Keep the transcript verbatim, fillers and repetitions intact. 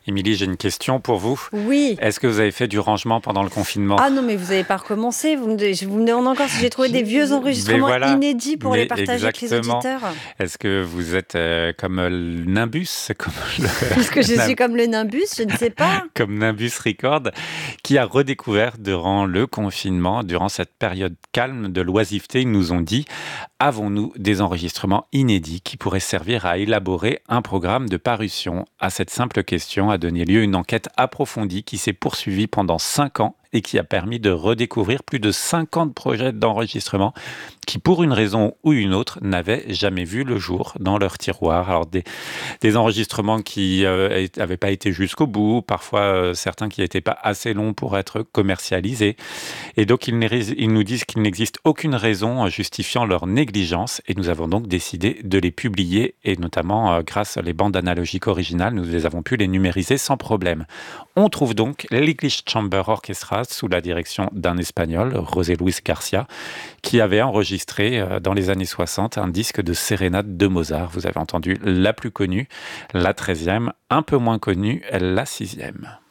Émilie, j'ai une question pour vous. Oui. Est-ce que vous avez fait du rangement pendant le confinement? Ah non, mais vous n'avez pas recommencé. Vous me, je vous me demandez encore si j'ai trouvé des vieux Mais enregistrements voilà, inédits pour les mais partager avec les exactement. auditeurs. Est-ce que vous êtes euh, comme euh, le Nimbus, comme le, Est-ce que je Nim- suis comme le Nimbus? Je ne sais pas. comme Nimbus Record, qui a redécouvert durant le confinement, durant cette période calme de l'oisiveté, ils nous ont dit: avons-nous des enregistrements inédits qui pourraient servir à élaborer un programme de parution? À cette simple question a donné lieu une enquête approfondie qui s'est poursuivie pendant cinq ans et qui a permis de redécouvrir plus de cinquante projets d'enregistrement qui, pour une raison ou une autre, n'avaient jamais vu le jour dans leur tiroir. Alors des, des enregistrements qui n'avaient pas été jusqu'au bout, parfois euh, certains qui n'étaient pas assez longs pour être commercialisés. Et donc ils, ils nous disent qu'il n'existe aucune raison justifiant leur négligence et nous avons donc décidé de les publier et notamment euh, grâce aux bandes analogiques originales, nous les avons pu les numériser sans problème. On trouve donc l'English Chamber Orchestra sous la direction d'un Espagnol, José Luis Garcia, qui avait enregistré euh, dans les années soixante un disque de sérénade de Mozart. Vous avez entendu la plus connue, la treizième, un peu moins connue, la sixième.